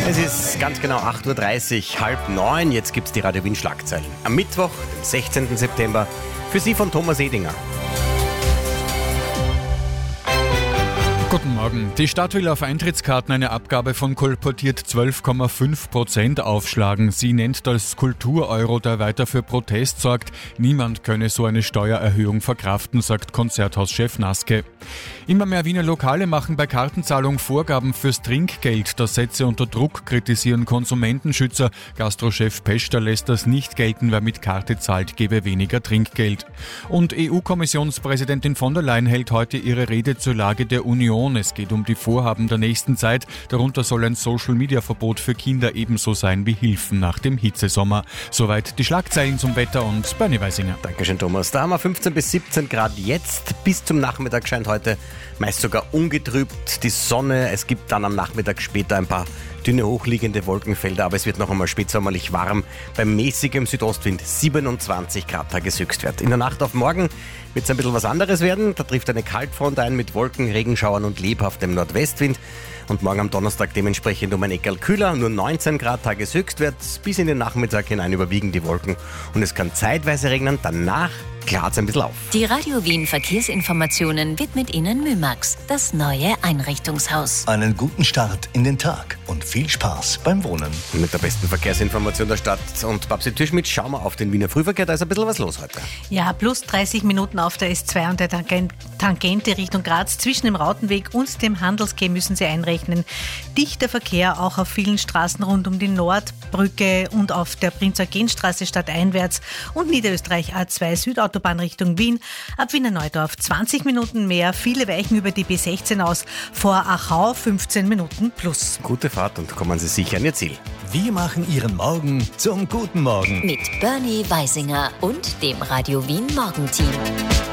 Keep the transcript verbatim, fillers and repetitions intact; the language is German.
Es ist ganz genau acht Uhr dreißig, halb neun. Jetzt gibt es die Radio Wien Schlagzeilen. Am Mittwoch, dem sechzehnten September, für Sie von Thomas Edinger. Guten Morgen. Die Stadt will auf Eintrittskarten eine Abgabe von kolportiert zwölf Komma fünf Prozent aufschlagen. Sie nennt das Kultur-Euro, der weiter für Protest sorgt. Niemand könne so eine Steuererhöhung verkraften, sagt Konzerthauschef Naske. Immer mehr Wiener Lokale machen bei Kartenzahlung Vorgaben fürs Trinkgeld. Das setze unter Druck, kritisieren Konsumentenschützer. Gastrochef Peschter lässt das nicht gelten, wer mit Karte zahlt, gebe weniger Trinkgeld. Und E U-Kommissionspräsidentin von der Leyen hält heute ihre Rede zur Lage der Union. Es geht um die Vorhaben der nächsten Zeit. Darunter soll ein Social-Media-Verbot für Kinder ebenso sein wie Hilfen nach dem Hitzesommer. Soweit die Schlagzeilen zum Wetter und Bernie Weisinger. Dankeschön, Thomas. Da haben wir fünfzehn bis siebzehn Grad jetzt. Bis zum Nachmittag scheint heute meist sogar ungetrübt die Sonne. Es gibt dann am Nachmittag später ein paar dünne hochliegende Wolkenfelder, aber es wird noch einmal spätsommerlich warm. Bei mäßigem Südostwind siebenundzwanzig Grad Tageshöchstwert. In der Nacht auf morgen wird es ein bisschen was anderes werden. Da trifft eine Kaltfront ein mit Wolken, Regenschauern und lebhaftem Nordwestwind. Und morgen am Donnerstag dementsprechend um ein Eckerl kühler, nur neunzehn Grad Tageshöchstwert. Bis in den Nachmittag hinein überwiegen die Wolken und es kann zeitweise regnen, danach klart es ein bisschen auf. Die Radio Wien Verkehrsinformationen widmet Ihnen Mymax, das neue Einrichtungshaus. Einen guten Start in den Tag und viel Spaß beim Wohnen. Mit der besten Verkehrsinformation der Stadt und Babsi Türschmidt schauen wir auf den Wiener Frühverkehr. Da ist ein bisschen was los heute. Ja, plus dreißig Minuten auf der S zwei und der Tangente Richtung Graz. Zwischen dem Rautenweg und dem Handelsquai müssen Sie einrechnen. Dichter Verkehr auch auf vielen Straßen rund um die Nordbrücke und auf der Prinz-Eugen-Straße stadteinwärts und Niederösterreich A zwei Südautobahn Richtung Wien. Ab Wiener Neudorf zwanzig Minuten mehr. Viele weichen über die B sechzehn aus. Vor Achau fünfzehn Minuten plus. Gute Fahrt und kommen Sie sicher an Ihr Ziel. Wir machen Ihren Morgen zum guten Morgen. Mit Bernie Weisinger und dem Radio Wien Morgenteam.